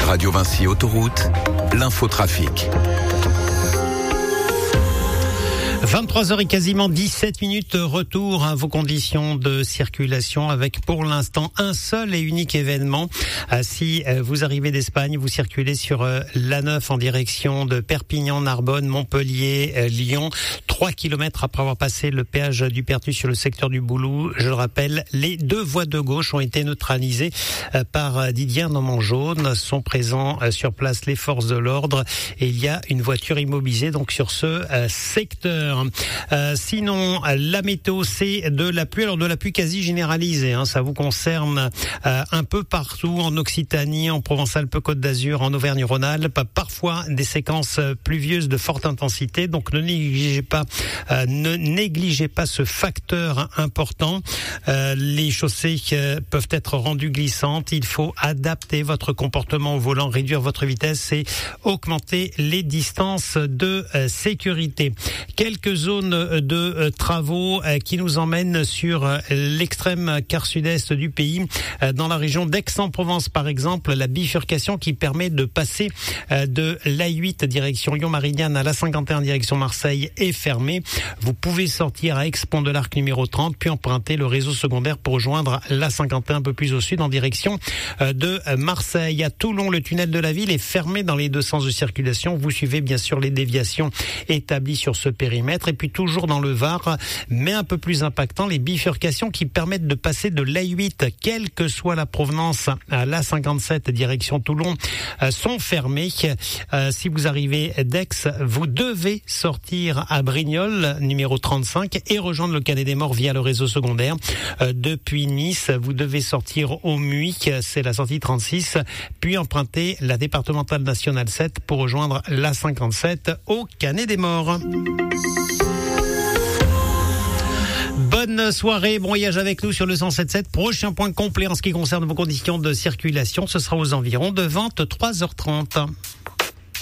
Radio Vinci Autoroute, l'infotrafic. 23h et quasiment 17 minutes, retour à vos conditions de circulation avec pour l'instant un seul et unique événement. Si vous arrivez d'Espagne, vous circulez sur l'A9 en direction de Perpignan, Narbonne, Montpellier, Lyon. 3 km après avoir passé le péage du Pertus sur le secteur du Boulou. Je le rappelle, les deux voies de gauche ont été neutralisées par Didier Normand-Jaune. Sont présents sur place les forces de l'ordre et il y a une voiture immobilisée donc sur ce secteur. Sinon, la météo, c'est de la pluie, alors de la pluie quasi généralisée. Ça vous concerne un peu partout en Occitanie, en Provence-Alpes-Côte d'Azur, en Auvergne-Rhône-Alpes. Parfois des séquences pluvieuses de forte intensité. Donc ne négligez pas ce facteur important. Les chaussées peuvent être rendues glissantes. Il faut adapter votre comportement au volant, réduire votre vitesse et augmenter les distances de sécurité. Quelques zones de travaux qui nous emmènent sur l'extrême quart sud-est du pays. Dans la région d'Aix-en-Provence, par exemple, la bifurcation qui permet de passer de l'A8 direction Lyon-Marignane à l'A51 direction Marseille est fermée. Vous pouvez sortir à Aix-Pont de l'Arc numéro 30, puis emprunter le réseau secondaire pour rejoindre l'A51 un peu plus au sud en direction de Marseille. À Toulon, le tunnel de la ville est fermé dans les deux sens de circulation. Vous suivez bien sûr les déviations établies sur ce périmètre. Et puis toujours dans le Var, mais un peu plus impactant, les bifurcations qui permettent de passer de l'A8, quelle que soit la provenance, à l'A57 direction Toulon, sont fermées. Si vous arrivez d'Aix, vous devez sortir à Brignoles, numéro 35, et rejoindre le Canet des Morts via le réseau secondaire. Depuis Nice, vous devez sortir au Muic, c'est la sortie 36, puis emprunter la départementale nationale 7 pour rejoindre l'A57 au Canet des Morts. Bonne soirée, bon voyage avec nous sur le 107.7. Prochain point complet en ce qui concerne vos conditions de circulation, ce sera aux environs de 23h30.